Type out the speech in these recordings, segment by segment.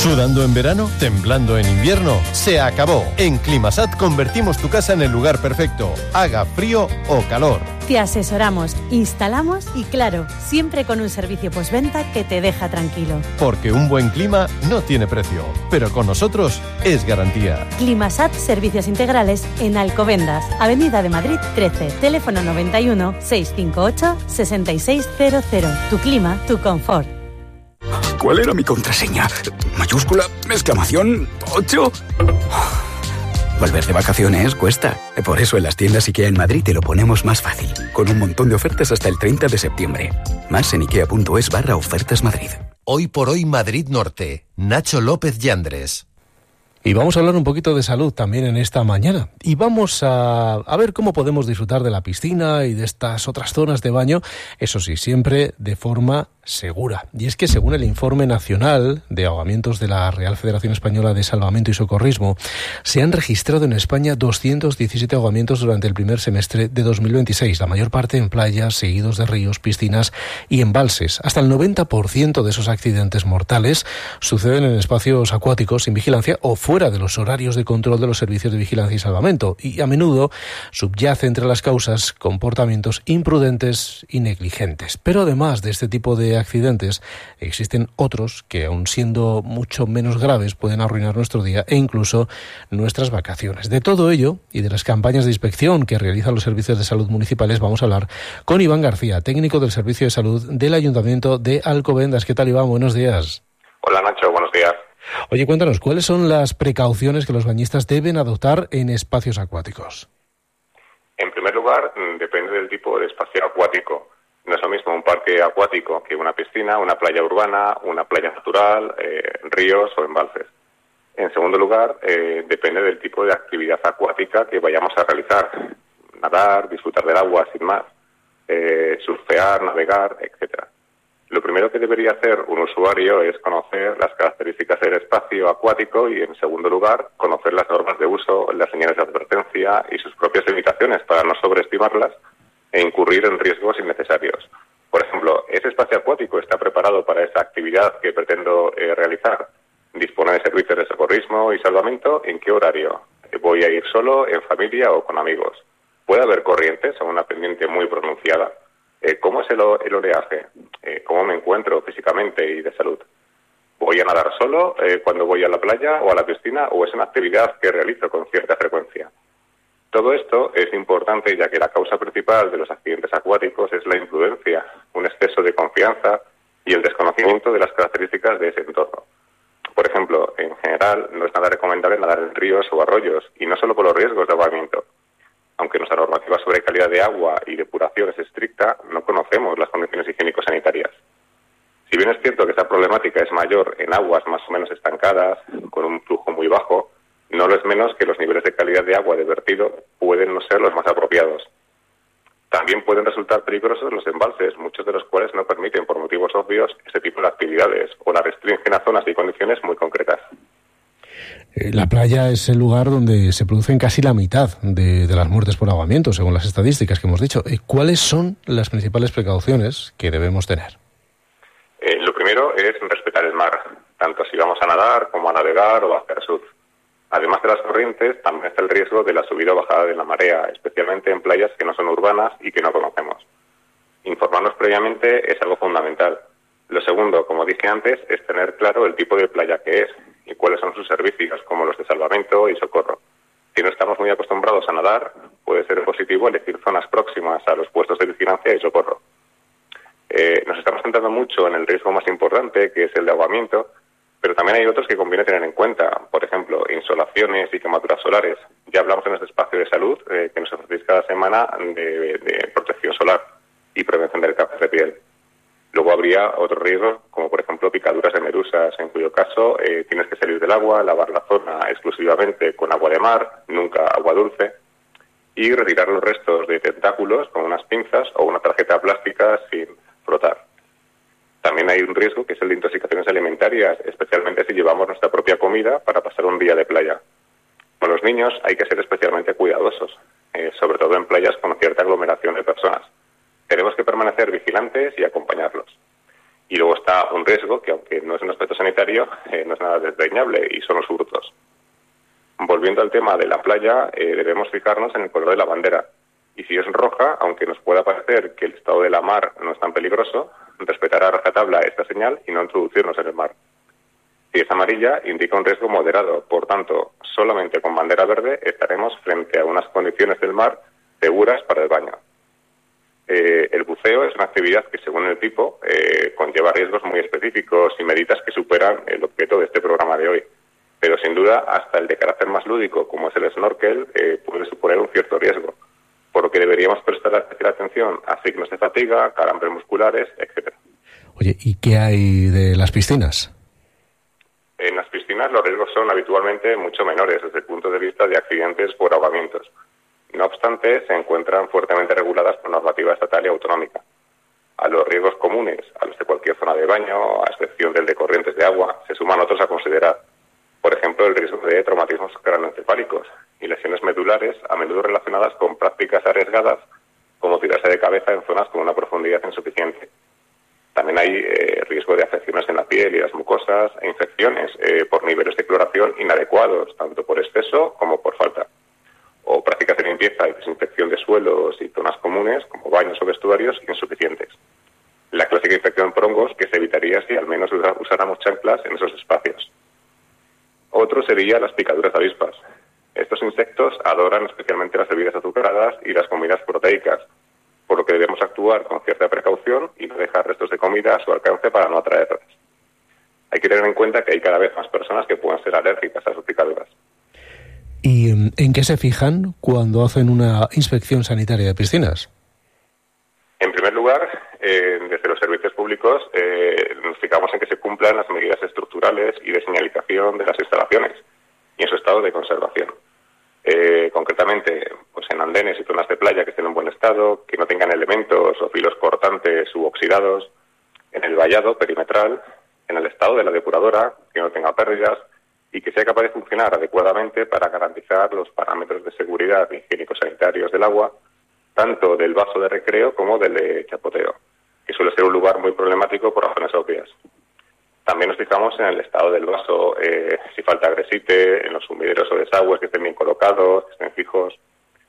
¿Sudando en verano? ¿Temblando en invierno? ¡Se acabó! En Climasat convertimos tu casa en el lugar perfecto, haga frío o calor. Te asesoramos, instalamos y claro, siempre con un servicio postventa que te deja tranquilo. Porque un buen clima no tiene precio, pero con nosotros es garantía. Climasat Servicios Integrales en Alcobendas, Avenida de Madrid 13, teléfono 91 658 6600. Tu clima, tu confort. ¿Cuál era mi contraseña? ¿Mayúscula? ¿Exclamación? ¿8? Volver de vacaciones cuesta. Por eso en las tiendas IKEA en Madrid te lo ponemos más fácil, con un montón de ofertas hasta el 30 de septiembre. Más en ikea.es/ofertas Madrid. Hoy por hoy Madrid Norte. Nacho López Yandres. Y vamos a hablar un poquito de salud también en esta mañana. Y vamos a ver cómo podemos disfrutar de la piscina y de estas otras zonas de baño, eso sí, siempre de forma segura. Y es que según el Informe Nacional de Ahogamientos de la Real Federación Española de Salvamento y Socorrismo, se han registrado en España 217 ahogamientos durante el primer semestre de 2026, la mayor parte en playas, seguidos de ríos, piscinas y embalses. Hasta el 90% de esos accidentes mortales suceden en espacios acuáticos sin vigilancia o fuera de los horarios de control de los servicios de vigilancia y salvamento, y a menudo subyace entre las causas comportamientos imprudentes y negligentes. Pero además de este tipo de accidentes, existen otros que, aun siendo mucho menos graves, pueden arruinar nuestro día e incluso nuestras vacaciones. De todo ello y de las campañas de inspección que realizan los servicios de salud municipales vamos a hablar con Iván García, técnico del Servicio de Salud del Ayuntamiento de Alcobendas. ¿Qué tal, Iván? Buenos días. Hola, Nacho. Buenos días. Oye, cuéntanos, ¿cuáles son las precauciones que los bañistas deben adoptar en espacios acuáticos? En primer lugar, depende del tipo de espacio acuático. No es lo mismo un parque acuático que una piscina, una playa urbana, una playa natural, ríos o embalses. En segundo lugar, depende del tipo de actividad acuática que vayamos a realizar. Nadar, disfrutar del agua sin más, surfear, navegar, etcétera. Lo primero que debería hacer un usuario es conocer las características del espacio acuático y, en segundo lugar, conocer las normas de uso, las señales de advertencia y sus propias limitaciones para no sobreestimarlas e incurrir en riesgos innecesarios. Por ejemplo, ¿ese espacio acuático está preparado para esa actividad que pretendo realizar? ¿Dispone de servicios de socorrismo y salvamento? ¿En qué horario? ¿Voy a ir solo, en familia o con amigos? ¿Puede haber corrientes o una pendiente muy pronunciada? ¿Cómo es el oleaje? ¿Cómo me encuentro físicamente y de salud? ¿Voy a nadar solo cuando voy a la playa o a la piscina o es una actividad que realizo con cierta frecuencia? Todo esto es importante ya que la causa principal de los accidentes acuáticos es la imprudencia, un exceso de confianza y el desconocimiento de las características de ese entorno. Por ejemplo, en general no es nada recomendable nadar en ríos o arroyos y no solo por los riesgos de ahogamiento. Aunque nuestra normativa sobre calidad de agua y depuración es estricta, no conocemos las condiciones higiénico-sanitarias. Si bien es cierto que esta problemática es mayor en aguas más o menos estancadas, con un flujo muy bajo, no lo es menos que los niveles de calidad de agua de vertido pueden no ser los más apropiados. También pueden resultar peligrosos los embalses, muchos de los cuales no permiten, por motivos obvios, este tipo de actividades o la restringen a zonas y condiciones muy concretas. La playa es el lugar donde se producen casi la mitad de las muertes por ahogamiento, según las estadísticas que hemos dicho. ¿Cuáles son las principales precauciones que debemos tener? Lo primero es respetar el mar, tanto si vamos a nadar como a navegar o a hacer surf. Además de las corrientes, también está el riesgo de la subida o bajada de la marea, especialmente en playas que no son urbanas y que no conocemos. Informarnos previamente es algo fundamental. Lo segundo, como dije antes, es tener claro el tipo de playa que es y cuáles son sus servicios, como los de salvamento y socorro. Si no estamos muy acostumbrados a nadar, puede ser positivo elegir zonas próximas a los puestos de vigilancia y socorro. Nos estamos centrando mucho en el riesgo más importante, que es el de ahogamiento, pero también hay otros que conviene tener en cuenta. Por ejemplo, insolaciones y quemaduras solares. Ya hablamos en este espacio de salud que nos ofrecéis cada semana de protección solar y prevención del cáncer de piel. Luego habría otros riesgos, como por ejemplo picaduras de medusas, en cuyo caso tienes que salir del agua, lavar la zona exclusivamente con agua de mar, nunca agua dulce, y retirar los restos de tentáculos con unas pinzas o una tarjeta plástica sin frotar. También hay un riesgo que es el de intoxicaciones alimentarias, especialmente si llevamos nuestra propia comida para pasar un día de playa. Con los niños hay que ser especialmente cuidadosos, sobre todo en playas con cierta aglomeración de personas. Tenemos que permanecer vigilantes y acompañarlos. Y luego está un riesgo que, aunque no es un aspecto sanitario, no es nada desdeñable, y son los hurtos. Volviendo al tema de la playa, debemos fijarnos en el color de la bandera. Y si es roja, aunque nos pueda parecer que el estado de la mar no es tan peligroso, respetar a rajatabla esta señal y no introducirnos en el mar. Si es amarilla, indica un riesgo moderado. Por tanto, solamente con bandera verde estaremos frente a unas condiciones del mar seguras para el baño. El buceo es una actividad que, según el tipo, conlleva riesgos muy específicos y medidas que superan el objeto de este programa de hoy. Pero, sin duda, hasta el de carácter más lúdico, como es el snorkel, puede suponer un cierto riesgo, por lo que deberíamos prestar especial atención a signos de fatiga, calambres musculares, etc. Oye, ¿y qué hay de las piscinas? En las piscinas los riesgos son habitualmente mucho menores desde el punto de vista de accidentes por ahogamientos. No obstante, se encuentran fuertemente reguladas por normativa estatal y autonómica. A los riesgos comunes, a los de cualquier zona de baño, a excepción del de corrientes de agua, se suman otros a considerar. Por ejemplo, el riesgo de traumatismos craneoencefálicos y lesiones medulares, a menudo relacionadas con prácticas arriesgadas, como tirarse de cabeza en zonas con una profundidad insuficiente. También hay riesgo de afecciones en la piel y las mucosas e infecciones por niveles de cloración inadecuados, tanto por exceso como por falta. O prácticas de limpieza y desinfección de suelos y zonas comunes, como baños o vestuarios, insuficientes. La clásica infección por hongos que se evitaría si al menos usáramos chanclas en esos espacios. Otro sería las picaduras de avispas. Estos insectos adoran especialmente las bebidas azucaradas y las comidas proteicas, por lo que debemos actuar con cierta precaución y no dejar restos de comida a su alcance para no atraerlas. Hay que tener en cuenta que hay cada vez más personas que pueden ser alérgicas a sus picaduras. ¿Y en qué se fijan cuando hacen una inspección sanitaria de piscinas? En primer lugar, desde los servicios públicos nos fijamos en que se cumplan las medidas estructurales y de señalización de las instalaciones y en su estado de conservación. Concretamente, pues en andenes y zonas de playa que estén en buen estado, que no tengan elementos o filos cortantes u oxidados, en el vallado perimetral, en el estado de la depuradora, que no tenga pérdidas, y que sea capaz de funcionar adecuadamente para garantizar los parámetros de seguridad higiénico-sanitarios del agua, tanto del vaso de recreo como del de chapoteo, que suele ser un lugar muy problemático por razones obvias. También nos fijamos en el estado del vaso, si falta agresite, en los sumideros o desagües que estén bien colocados, que estén fijos.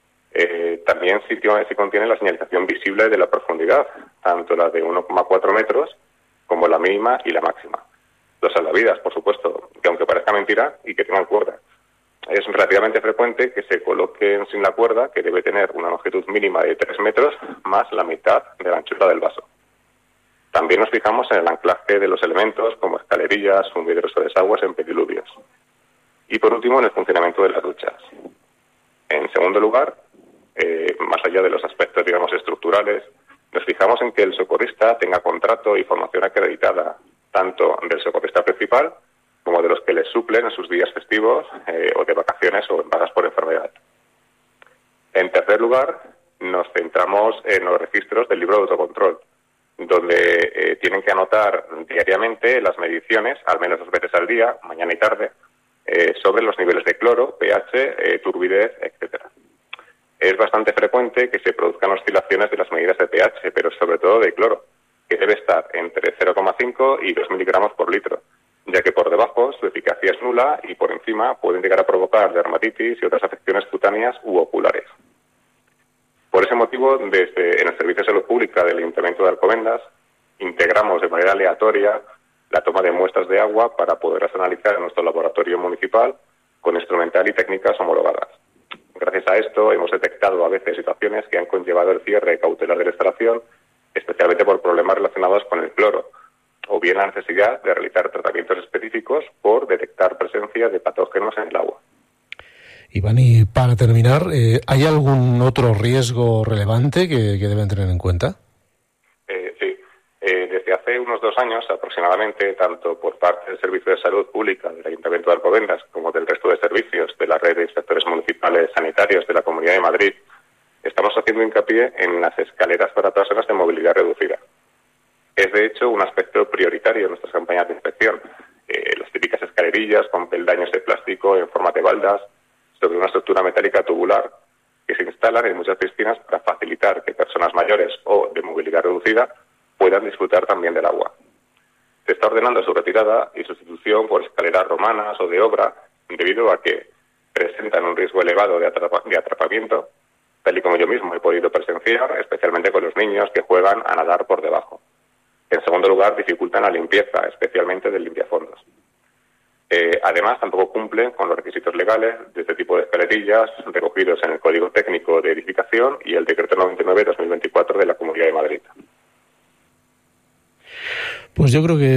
También si contiene la señalización visible de la profundidad, tanto la de 1,4 metros como la mínima y la máxima. Los salvavidas, por supuesto, que aunque parezca mentira, y que tengan cuerda. Es relativamente frecuente que se coloquen sin la cuerda, que debe tener una longitud mínima de 3 metros, más la mitad de la anchura del vaso. También nos fijamos en el anclaje de los elementos, como escalerillas, sumideros o desagües en pediluvios. Y por último, en el funcionamiento de las duchas. En segundo lugar, más allá de los aspectos, digamos, estructurales, nos fijamos en que el socorrista tenga contrato y formación acreditada, tanto del socorrista principal como de los que les suplen en sus días festivos o de vacaciones o en bajas por enfermedad. En tercer lugar, nos centramos en los registros del libro de autocontrol, donde tienen que anotar diariamente las mediciones, al menos 2 veces al día, mañana y tarde, sobre los niveles de cloro, pH, turbidez, etcétera. Es bastante frecuente que se produzcan oscilaciones de las medidas de pH, pero sobre todo de cloro, que debe estar entre 0,5 y 2 miligramos por litro, ya que por debajo su eficacia es nula y por encima pueden llegar a provocar dermatitis y otras afecciones cutáneas u oculares. Por ese motivo, en el Servicio de Salud Pública del Ayuntamiento de Alcobendas, integramos de manera aleatoria la toma de muestras de agua para poderlas analizar en nuestro laboratorio municipal con instrumental y técnicas homologadas. Gracias a esto hemos detectado a veces situaciones que han conllevado el cierre cautelar de la instalación, especialmente por problemas relacionados con el cloro, o bien la necesidad de realizar tratamientos específicos por detectar presencia de patógenos en el agua. Iván, y para terminar, ¿hay algún otro riesgo relevante que deben tener en cuenta? Sí. Desde hace unos 2 años aproximadamente, tanto por parte del Servicio de Salud Pública del Ayuntamiento de Alcobendas como del resto de servicios de la red de inspectores municipales sanitarios de la Comunidad de Madrid, estamos haciendo hincapié en las escaleras para personas de movilidad reducida. Es, de hecho, un aspecto prioritario en nuestras campañas de inspección. Las típicas escalerillas con peldaños de plástico en forma de baldas sobre una estructura metálica tubular que se instalan en muchas piscinas para facilitar que personas mayores o de movilidad reducida puedan disfrutar también del agua. Se está ordenando su retirada y sustitución por escaleras romanas o de obra, debido a que presentan un riesgo elevado de atrapamiento, tal y como yo mismo he podido presenciar, especialmente con los niños que juegan a nadar por debajo. En segundo lugar, dificultan la limpieza, especialmente del limpiafondos. Además, tampoco cumplen con los requisitos legales de este tipo de escalerillas recogidos en el Código Técnico de Edificación y el Decreto 99/2024 de la Comunidad de Madrid. Pues yo creo que